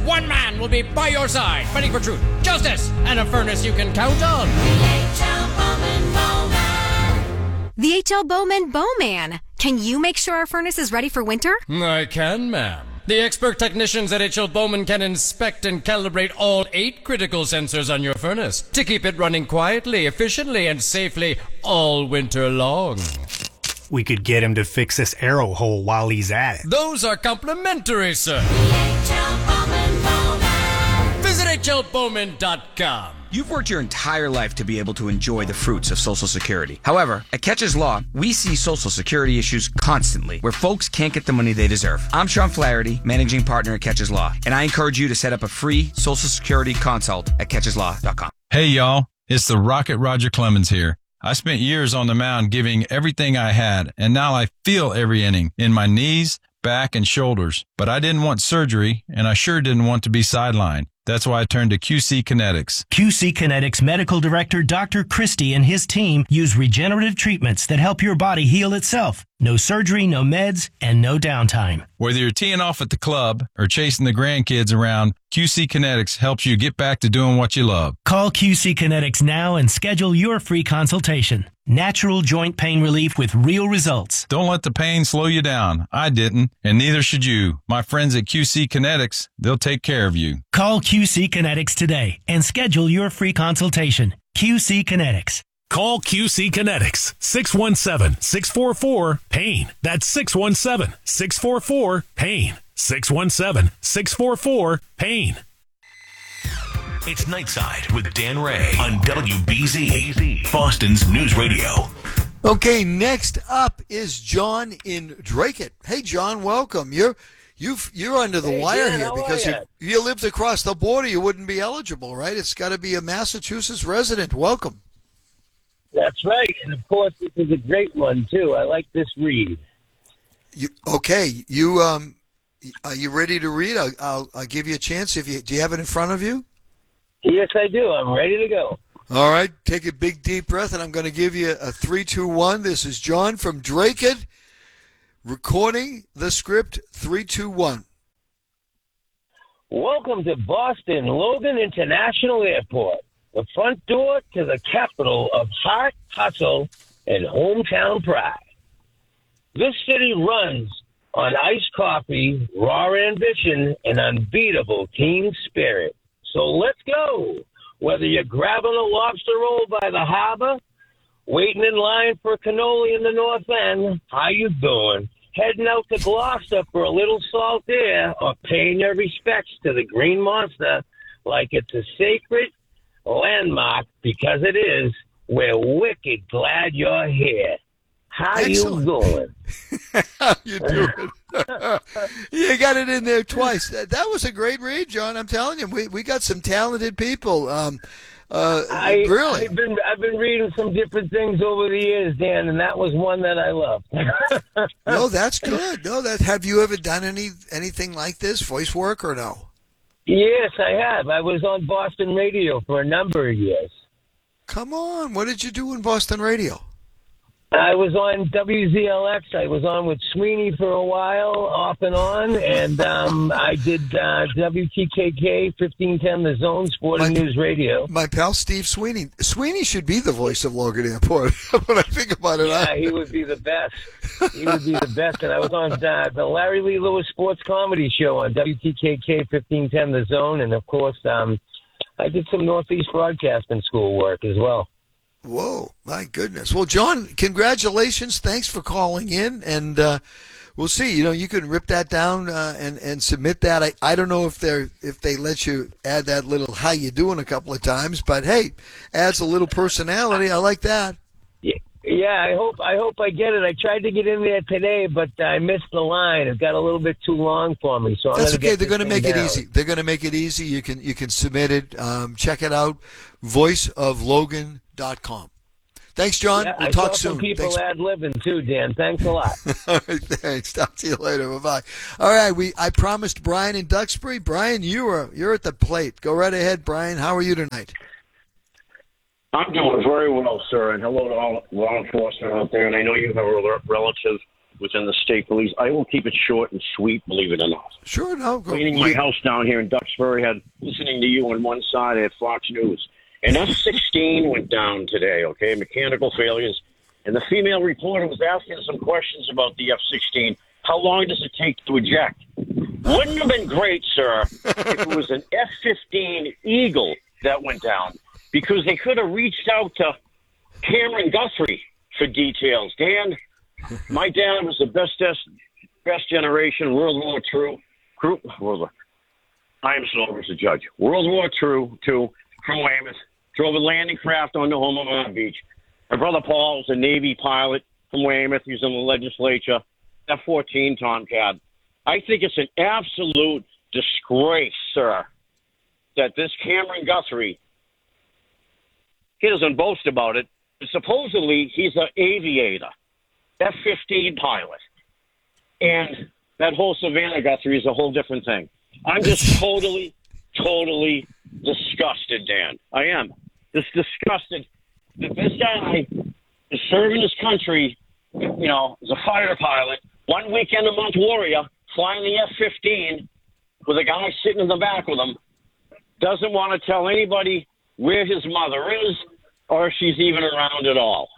one man will be by your side, fighting for truth, justice, and a furnace you can count on. The H.L. Bowman Bowman. Can you make sure our furnace is ready for winter? I can, ma'am. The expert technicians at H.L. Bowman can inspect and calibrate all 8 critical sensors on your furnace to keep it running quietly, efficiently, and safely all winter long. We could get him to fix this arrow hole while he's at it. Those are complimentary, sir. Visit hlbowman.com. You've worked your entire life to be able to enjoy the fruits of Social Security. However, at Catches Law, we see Social Security issues constantly where folks can't get the money they deserve. I'm Sean Flaherty, managing partner at Catches Law, and I encourage you to set up a free Social Security consult at catcheslaw.com. Hey, y'all. It's the Rocket Roger Clemens here. I spent years on the mound giving everything I had, and now I feel every inning in my knees, back, and shoulders. But I didn't want surgery, and I sure didn't want to be sidelined. That's why I turned to QC Kinetics. QC Kinetics Medical Director Dr. Christie and his team use regenerative treatments that help your body heal itself. No surgery, no meds, and no downtime. Whether you're teeing off at the club or chasing the grandkids around, QC Kinetics helps you get back to doing what you love. Call QC Kinetics now and schedule your free consultation. Natural joint pain relief with real results. Don't let the pain slow you down. I didn't, and neither should you. My friends at QC Kinetics, they'll take care of you. Call QC Kinetics today and schedule your free consultation. QC Kinetics. Call QC Kinetics, 617-644-PAIN. That's 617-644-PAIN. 617-644-PAIN. It's Nightside with Dan Ray on WBZ, Boston's News Radio. Okay, next up is John in Dracut. Hey, John, welcome. You're under the wire Dan, here because you lived across the border. You wouldn't be eligible, right? It's got to be a Massachusetts resident. Welcome. That's right, and of course, this is a great one too. I like this read. Are you ready to read? I'll give you a chance. Do you have it in front of you? Yes, I do. I'm ready to go. All right, take a big deep breath, and I'm going to give you a 3, 2, 1. This is John from Dracut, recording the script. 3, 2, 1. Welcome to Boston Logan International Airport, the front door to the capital of heart, hustle, and hometown pride. This city runs on iced coffee, raw ambition, and unbeatable team spirit. So let's go. Whether you're grabbing a lobster roll by the harbor, waiting in line for cannoli in the North End, how you doing? Heading out to Gloucester for a little salt air, or paying your respects to the Green Monster like it's a sacred landmark, because it is. We're wicked glad you're here. How Excellent. you doing? How you doing? You got it in there twice. That was a great read, John. I'm telling you, we got some talented people. Really, I've been reading some different things over the years, Dan, and that was one that I loved. No, that's good. No, have you ever done anything like this, voice work, or no? Yes, I have. I was on Boston radio for a number of years. Come on, what did you do in Boston radio? I was on WZLX. I was on with Sweeney for a while, off and on, and I did WTKK 1510 The Zone Sporting News Radio. My pal Steve Sweeney. Sweeney should be the voice of Logan Airport. When I think about it, yeah, he would be the best. He would be the best. And I was on the Larry Lee Lewis Sports Comedy Show on WTKK 1510 The Zone, and of course, I did some Northeast Broadcasting School work as well. Whoa, my goodness. Well, John, congratulations. Thanks for calling in, and we'll see. You can rip that down and submit that. I don't know if they let you add that little "how you doing" a couple of times, but hey, adds a little personality. I like that. Yeah, I hope I get it. I tried to get in there today, but I missed the line. It got a little bit too long for me, so that's okay. They're going to make it easy. They're going to make it easy. You can submit it. Check it out. voiceoflogan.com. Thanks, John. Yeah, we'll talk soon. Some people ad-libbing too, Dan. Thanks a lot. All right, thanks. Talk to you later. Bye-bye. All right, I promised Brian in Duxbury. Brian, you're at the plate. Go right ahead, Brian. How are you tonight? I'm doing very well, sir, and hello to all law enforcement out there. And I know you have a relative within the state police. I will keep it short and sweet, believe it or not. Sure, no. Cleaning my house down here in Duxbury, had listening to you on one side, I had Fox News. An F-16 went down today, okay, mechanical failures. And the female reporter was asking some questions about the F-16. How long does it take to eject? Wouldn't have been great, sir, if it was an F-15 Eagle that went down, because they could have reached out to Cameron Guthrie for details. Dan, my dad was the best generation World War II. I am so as a judge. World War II from Weymouth. Drove a landing craft on the Omaha Beach. My brother Paul was a Navy pilot from Weymouth. He was in the legislature. F-14 Tomcat. I think it's an absolute disgrace, sir, that this Cameron Guthrie, he doesn't boast about it, but supposedly he's an aviator, F-15 pilot. And that whole Savannah Guthrie is a whole different thing. I'm just totally disgusted, Dan. I am. Just disgusted that this guy is serving his country, you know, as a fighter pilot, 1 weekend a month warrior, flying the F-15 with a guy sitting in the back with him, doesn't want to tell anybody where his mother is or if she's even around at all.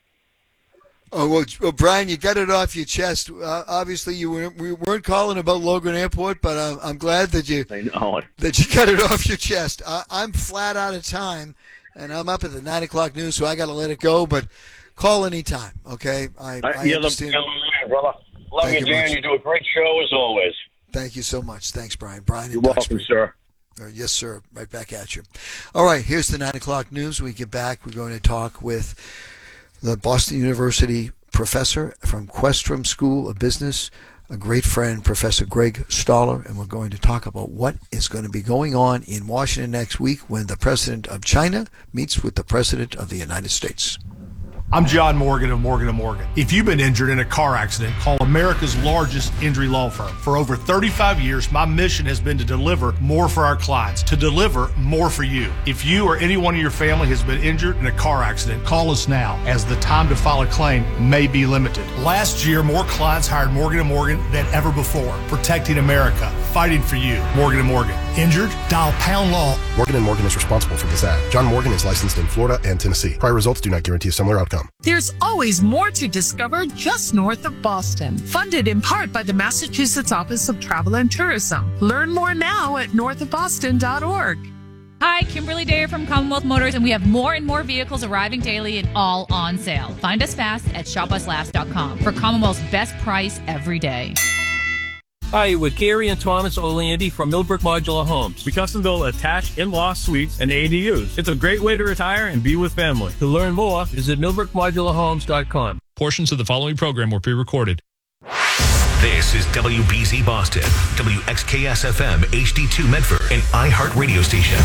Oh, well, Brian, you got it off your chest. Obviously, we weren't calling about Logan Airport, but I'm glad that you got it off your chest. I'm flat out of time, and I'm up at the 9 o'clock news, so I got to let it go. But call anytime, okay? I understand. You're the man, brother. Love you, Dan. You do a great show as always. Thank you so much. Thanks, Brian. Brian, you're welcome, sir. Yes, sir. Right back at you. All right, here's the 9 o'clock news. We get back. We're going to talk with the Boston University professor from Questrom School of Business, a great friend, Professor Greg Stoller, and we're going to talk about what is going to be going on in Washington next week when the president of China meets with the president of the United States. I'm John Morgan of Morgan & Morgan. If you've been injured in a car accident, call America's largest injury law firm. For over 35 years, my mission has been to deliver more for our clients, to deliver more for you. If you or anyone in your family has been injured in a car accident, call us now, as the time to file a claim may be limited. Last year, more clients hired Morgan & Morgan than ever before. Protecting America, fighting for you. Morgan & Morgan. Injured? Dial pound law. Morgan & Morgan is responsible for this ad. John Morgan is licensed in Florida and Tennessee. Prior results do not guarantee a similar outcome. There's always more to discover just north of Boston. Funded in part by the Massachusetts Office of Travel and Tourism. Learn more now at northofboston.org. Hi, Kimberly Dayer from Commonwealth Motors, and we have more and more vehicles arriving daily and all on sale. Find us fast at shopuslast.com for Commonwealth's best price every day. Hi, with Gary and Thomas O'Landy from Millbrook Modular Homes. We custom build attached in-law suites and ADUs. It's a great way to retire and be with family. To learn more, visit millbrookmodularhomes.com. Portions of the following program were pre-recorded. This is WBZ Boston, WXKS-FM HD2 Medford, and iHeart Radio Station.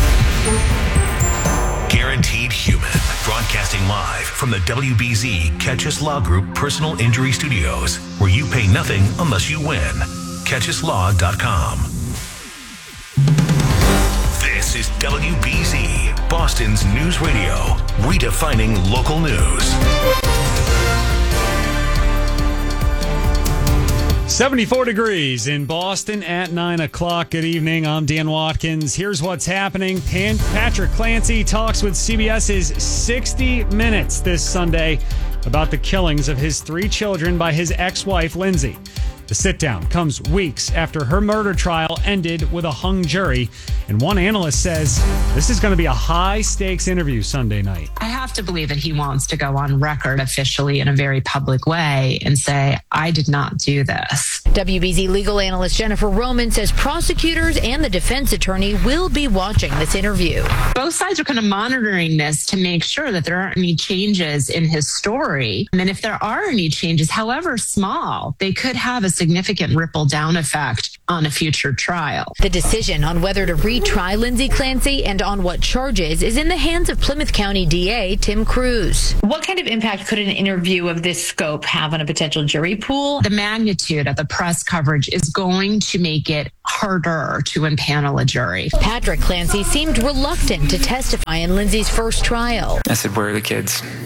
Guaranteed Human, broadcasting live from the WBZ Catchus Law Group Personal Injury Studios, where you pay nothing unless you win. CatchusLaw.com. This is WBZ, Boston's news radio, redefining local news. 74 degrees in Boston at 9 o'clock. Good evening. I'm Dan Watkins. Here's what's happening. Patrick Clancy talks with CBS's 60 Minutes this Sunday about the killings of his 3 children by his ex-wife, Lindsay. The sit-down comes weeks after her murder trial ended with a hung jury, and one analyst says this is going to be a high-stakes interview Sunday night. I have to believe that he wants to go on record officially in a very public way and say, I did not do this. WBZ legal analyst Jennifer Roman says prosecutors and the defense attorney will be watching this interview. Both sides are kind of monitoring this to make sure that there aren't any changes in his story. And if there are any changes, however small, they could have a significant ripple down effect on a future trial. The decision on whether to retry Lindsay Clancy and on what charges is in the hands of Plymouth County DA Tim Cruz. What kind of impact could an interview of this scope have on a potential jury pool? The magnitude of the press coverage is going to make it harder to impanel a jury. Patrick Clancy seemed reluctant to testify in Lindsay's first trial. I said, where are the kids?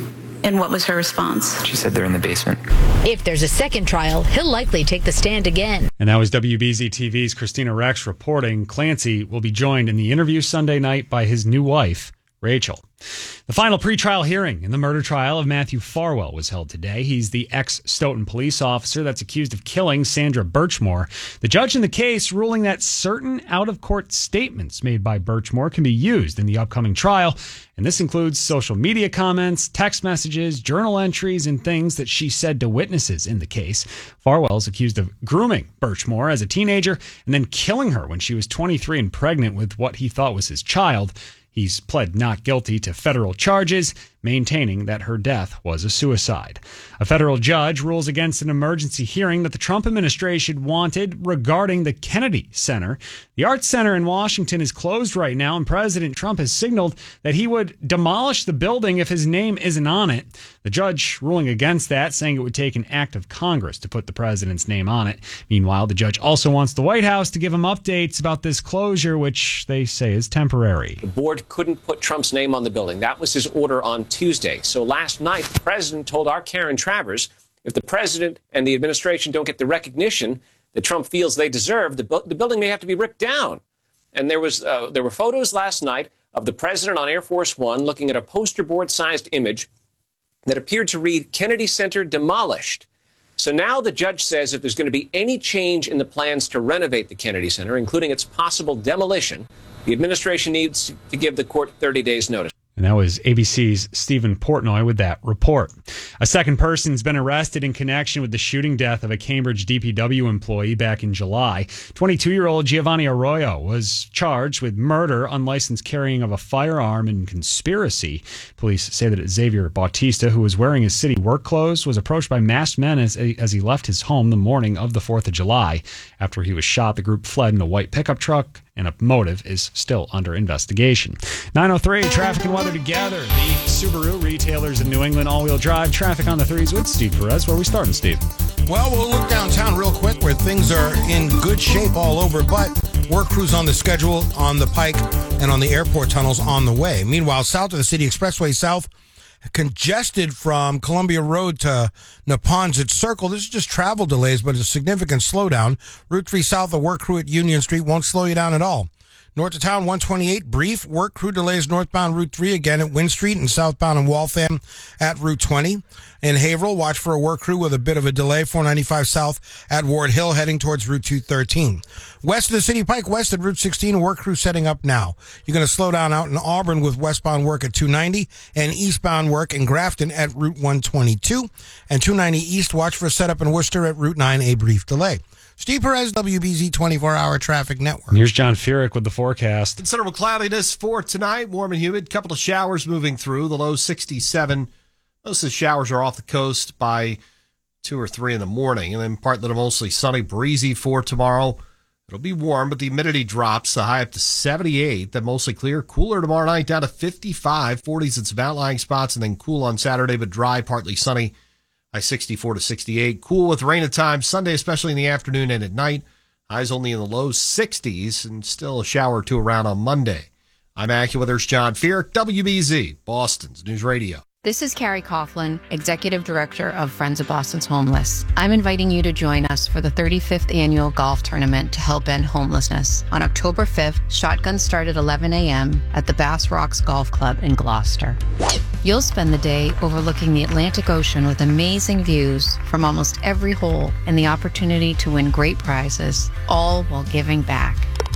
And what was her response? She said they're in the basement. If there's a second trial, he'll likely take the stand again. And that was WBZ TV's Christina Rex reporting. Clancy will be joined in the interview Sunday night by his new wife, Rachel. The final pretrial hearing in the murder trial of Matthew Farwell was held today. He's the ex-Stoughton police officer that's accused of killing Sandra Birchmore. The judge in the case ruling that certain out-of-court statements made by Birchmore can be used in the upcoming trial, and this includes social media comments, text messages, journal entries, and things that she said to witnesses in the case. Farwell is accused of grooming Birchmore as a teenager and then killing her when she was 23 and pregnant with what he thought was his child. He's pled not guilty to federal charges, maintaining that her death was a suicide. A federal judge rules against an emergency hearing that the Trump administration wanted regarding the Kennedy Center. The Arts Center in Washington is closed right now, and President Trump has signaled that he would demolish the building if his name isn't on it. The judge ruling against that, saying it would take an act of Congress to put the president's name on it. Meanwhile, the judge also wants the White House to give him updates about this closure, which they say is temporary. The board couldn't put Trump's name on the building. That was his order on Tuesday. So last night, the president told our Karen Travers, if the president and the administration don't get the recognition that Trump feels they deserve, the building may have to be ripped down. And there were photos last night of the president on Air Force One looking at a poster board-sized image that appeared to read Kennedy Center demolished. So now the judge says if there's going to be any change in the plans to renovate the Kennedy Center, including its possible demolition, the administration needs to give the court 30 days notice. And that was ABC's Stephen Portnoy with that report. A second person's been arrested in connection with the shooting death of a Cambridge DPW employee back in July. 22-year-old Giovanni Arroyo was charged with murder, unlicensed carrying of a firearm, and conspiracy. Police say that Xavier Bautista, who was wearing his city work clothes, was approached by masked men as he left his home the morning of the 4th of July. After he was shot, the group fled in a white pickup truck, and a motive is still under investigation. 9:03, traffic and weather together. The Subaru retailers in New England all-wheel drive. Traffic on the 3s with Steve Perez. Where are we starting, Steve? Well, we'll look downtown real quick where things are in good shape all over, but work crews on the schedule on the Pike and on the airport tunnels on the way. Meanwhile, south of the City Expressway South, congested from Columbia Road to Neponsit Circle. This is just travel delays, but it's a significant slowdown. Route 3 south, the work crew at Union Street won't slow you down at all. North to town, 128, brief work crew delays northbound Route 3 again at Wynn Street and southbound in Waltham at Route 20. In Haverhill, watch for a work crew with a bit of a delay, 495 south at Ward Hill heading towards Route 213. West of the City Pike, west at Route 16, work crew setting up now. You're going to slow down out in Auburn with westbound work at 290 and eastbound work in Grafton at Route 122. And 290 east, watch for a setup in Worcester at Route 9, a brief delay. Steve Perez, WBZ 24-hour traffic network. Here's John Furyk with the forecast. Considerable cloudiness for tonight, warm and humid. Couple of showers moving through, the low 67. Most of the showers are off the coast by 2 or 3 in the morning, and then partly to mostly sunny, breezy for tomorrow. It'll be warm, but the humidity drops, the high up to 78, then mostly clear. Cooler tomorrow night, down to 55, 40s in some outlying spots, and then cool on Saturday, but dry, partly sunny. High 64 to 68. Cool with rain at times Sunday, especially in the afternoon and at night. Highs only in the low 60s and still a shower or two around on Monday. I'm AccuWeather's John Furyk, WBZ, Boston's News Radio. This is Carrie Coughlin, Executive Director of Friends of Boston's Homeless. I'm inviting you to join us for the 35th annual golf tournament to help end homelessness. On October 5th, shotguns start at 11 a.m. at the Bass Rocks Golf Club in Gloucester. You'll spend the day overlooking the Atlantic Ocean with amazing views from almost every hole and the opportunity to win great prizes, all while giving back.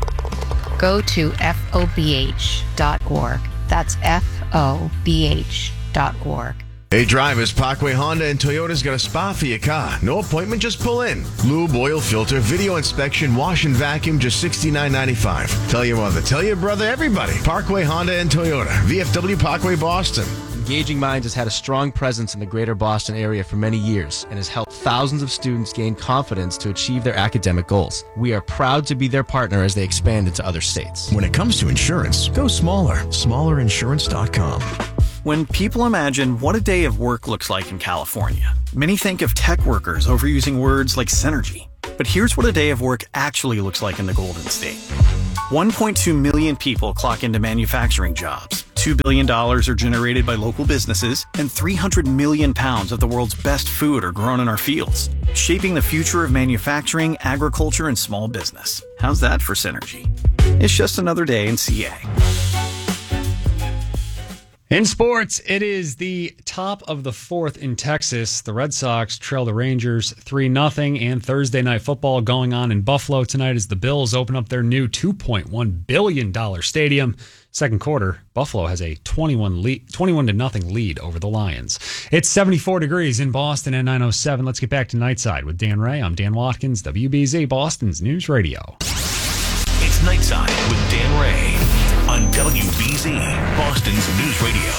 Go to FOBH.org. That's FOBH.org. Hey drivers, Parkway Honda and Toyota's got a spot for your car. No appointment, just pull in. Lube, oil filter, video inspection, wash and vacuum, just $69.95. Tell your mother, tell your brother, everybody. Parkway Honda and Toyota, VFW Parkway Boston. Engaging Minds has had a strong presence in the greater Boston area for many years and has helped thousands of students gain confidence to achieve their academic goals. We are proud to be their partner as they expand into other states. When it comes to insurance, go smaller. Smallerinsurance.com. When people imagine what a day of work looks like in California, many think of tech workers overusing words like synergy. But here's what a day of work actually looks like in the Golden State. 1.2 million people clock into manufacturing jobs. $2 billion are generated by local businesses, and 300 million pounds of the world's best food are grown in our fields, shaping the future of manufacturing, agriculture, and small business. How's that for synergy? It's just another day in CA. In sports, it is the top of the fourth in Texas. The Red Sox trail the Rangers 3-0, and Thursday Night Football going on in Buffalo tonight as the Bills open up their new $2.1 billion stadium. Second quarter, Buffalo has a 21-0 lead over the Lions. It's 74 degrees in Boston at 9:07. Let's get back to Nightside with Dan Ray. I'm Dan Watkins, WBZ, Boston's News Radio. It's Nightside with Dan Ray on WBZ, Boston's News Radio.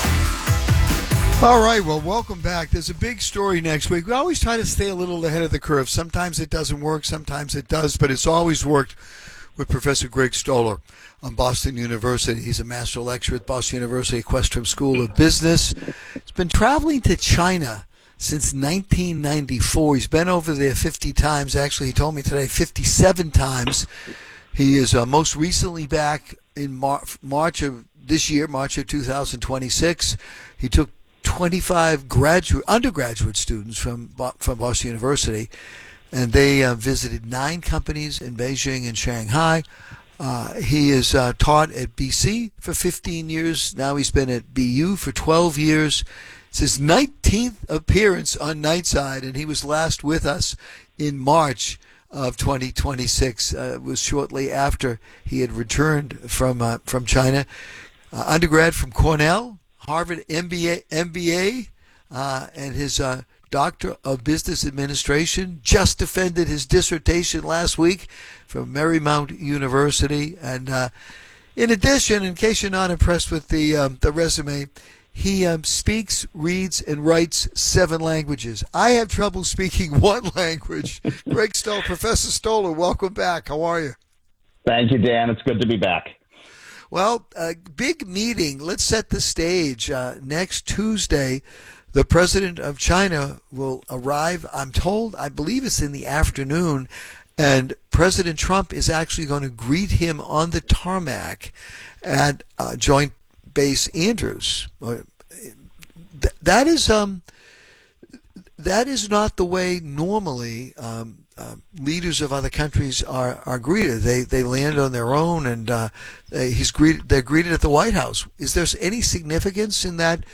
All right, well, welcome back. There's a big story next week. We always try to stay a little ahead of the curve. Sometimes it doesn't work, sometimes it does, but it's always worked with Professor Greg Stoller on Boston University. He's a master lecturer at Boston University Questrom School of Business. He's been traveling to China since 1994. He's been over there 50 times. Actually, he told me today 57 times. He is most recently back in March of this year, March of 2026. He took 25 undergraduate students from Boston University, and they visited 9 companies in Beijing and Shanghai. He has taught at BC for 15 years. Now he's been at BU for 12 years. It's his 19th appearance on Nightside, and he was last with us in March of 2026. It was shortly after he had returned from China. Undergrad from Cornell, Harvard MBA, and his Doctor of Business Administration. Just defended his dissertation last week from Marymount University. And in addition, in case you're not impressed with the resume, he speaks, reads, and writes 7 languages. I have trouble speaking 1 language. Greg Stoller, Professor Stoller, welcome back. How are you? Thank you, Dan. It's good to be back. Well, big meeting. Let's set the stage. Next Tuesday, the president of China will arrive. I'm told, I believe it's in the afternoon, and President Trump is actually going to greet him on the tarmac at Joint Base Andrews. That is not the way normally leaders of other countries are greeted. They land on their own, and they're greeted at the White House. Is there any significance in that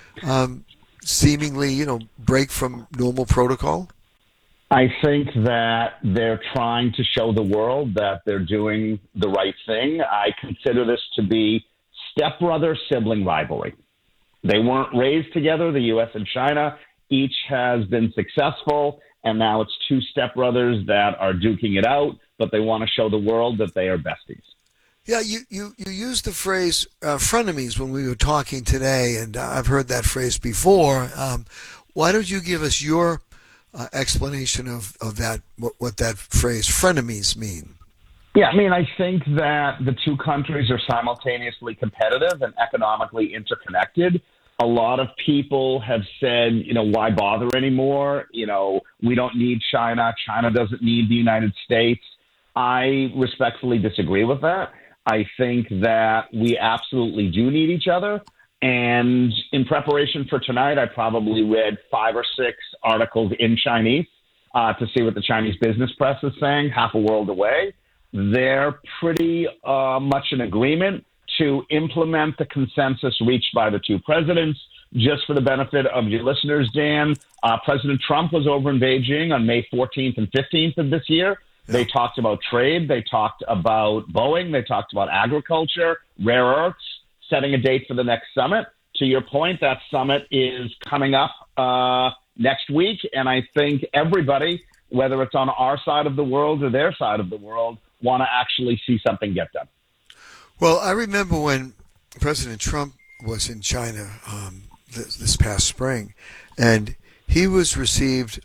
seemingly, break from normal protocol? I think that they're trying to show the world that they're doing the right thing. I consider this to be stepbrother sibling rivalry. They weren't raised together, the U.S. and China. Each has been successful, and now it's 2 stepbrothers that are duking it out, but they want to show the world that they are besties. Yeah, you used the phrase frenemies when we were talking today, and I've heard that phrase before. Why don't you give us your explanation of that, what that phrase frenemies mean? Yeah, I think that the 2 countries are simultaneously competitive and economically interconnected. A lot of people have said, why bother anymore? We don't need China. China doesn't need the United States. I respectfully disagree with that. I think that we absolutely do need each other. And in preparation for tonight, I probably read 5 or 6 articles in Chinese to see what the Chinese business press is saying, half a world away. They're pretty much in agreement to implement the consensus reached by the 2 presidents. Just for the benefit of your listeners, Dan, President Trump was over in Beijing on May 14th and 15th of this year. They talked about trade. They talked about Boeing. They talked about agriculture, rare earths, setting a date for the next summit. To your point, that summit is coming up next week, and I think everybody, whether it's on our side of the world or their side of the world, want to actually see something get done. Well, I remember when President Trump was in China this past spring, and he was received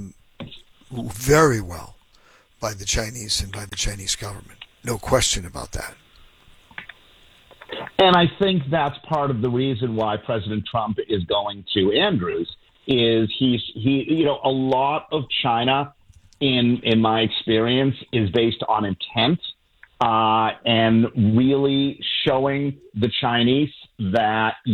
very well by the Chinese and by the Chinese government. No question about that. And I think that's part of the reason why President Trump is going to Andrews is a lot of China in my experience is based on intent. and really showing the Chinese that